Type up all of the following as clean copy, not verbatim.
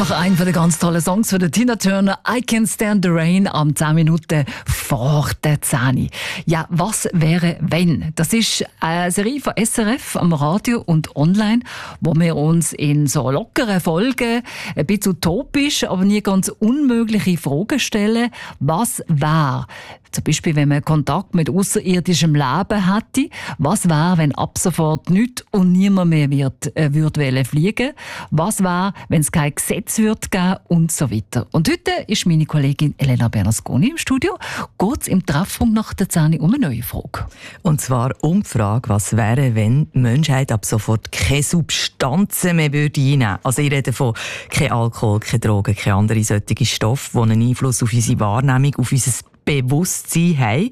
Einfach einer der ganz tollen Songs von der Tina Turner, I Can't Stand the Rain, am 10 Minuten vor der 10. Ja, was wäre, wenn? Das ist eine Serie von SRF am Radio und online, wo wir uns in so lockeren Folgen ein bisschen utopisch, aber nie ganz unmögliche Fragen stellen. Was wäre? Zum Beispiel, wenn man Kontakt mit außerirdischem Leben hätte. Was wäre, wenn ab sofort nichts und niemand mehr würde fliegen? Was wäre, wenn es kein Gesetz würde geben und so weiter? Und heute ist meine Kollegin Elena Bernasconi im Studio. Geht es im Treffpunkt nach der 10 um eine neue Frage. Und zwar um die Frage, was wäre, wenn die Menschheit ab sofort keine Substanzen mehr einnehmen würde. Also ich rede von kein Alkohol, keine Drogen, keine anderen solchen Stoffe, die einen Einfluss auf unsere Wahrnehmung, auf unser Bewusstsein haben.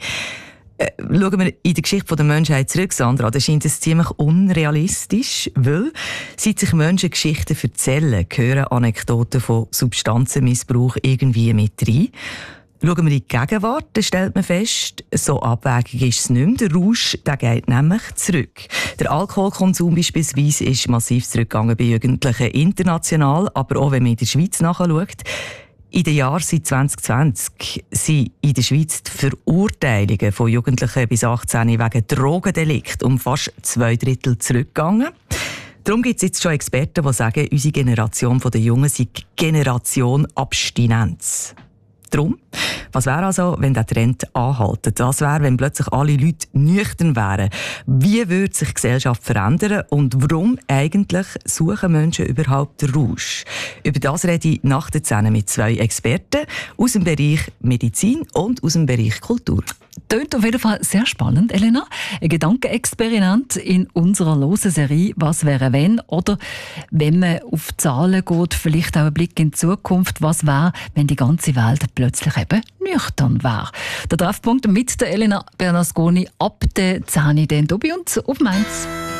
Schauen wir in der Geschichte der Menschheit zurück, Sandra, da scheint es ziemlich unrealistisch, weil seit sich Menschen Geschichten erzählen, gehören Anekdoten von Substanzenmissbrauch irgendwie mit rein. Schauen wir in die Gegenwart, dann stellt man fest, so abwägig ist es nicht mehr. Der Rausch, der geht nämlich zurück. Der Alkoholkonsum beispielsweise ist massiv zurückgegangen bei Jugendlichen international, aber auch wenn man in der Schweiz nachschaut. In den Jahren seit 2020 sind in der Schweiz die Verurteilungen von Jugendlichen bis 18 wegen Drogendelikt um fast 2/3 zurückgegangen. Darum gibt es jetzt schon Experten, die sagen, unsere Generation der Jungen sei Generation Abstinenz. Darum, was wäre also, wenn der Trend anhaltet? Was wäre, wenn plötzlich alle Leute nüchtern wären? Wie würde sich die Gesellschaft verändern? Und warum eigentlich suchen Menschen überhaupt den Rausch? Über das rede ich nach der 10 mit 2 Experten aus dem Bereich Medizin und aus dem Bereich Kultur. Tönt auf jeden Fall sehr spannend, Elena. Ein Gedankenexperiment in unserer losen Serie «Was wäre wenn?» Oder wenn man auf Zahlen geht, vielleicht auch ein Blick in die Zukunft. Was wäre, wenn die ganze Welt plötzlich eben nüchtern wäre? Der Treffpunkt mit der Elena Bernasconi ab der 10 denn hier bei uns auf Mainz.